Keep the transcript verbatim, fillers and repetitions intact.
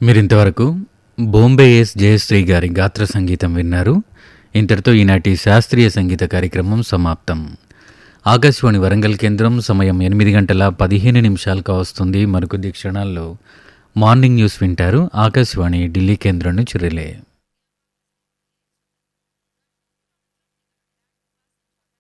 మీరింతవరకు బొంబే ఎస్ జయశ్రీ గారి గాత్ర సంగీతం విన్నారు. ఇంతటితో ఈనాటి శాస్త్రీయ సంగీత కార్యక్రమం సమాప్తం. ఆకాశవాణి వరంగల్ కేంద్రం సమయం ఎనిమిది గంటల పదిహేను నిమిషాలుగా వస్తుంది. మరికొద్ది క్షణాల్లో మార్నింగ్ న్యూస్ వింటారు. ఆకాశవాణి ఢిల్లీ కేంద్రం నుంచి రిలే.